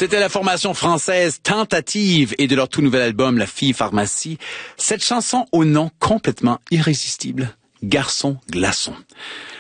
C'était la formation française Tentative et de leur tout nouvel album La Fille Pharmacie, cette chanson au nom complètement irrésistible, Garçon glaçon.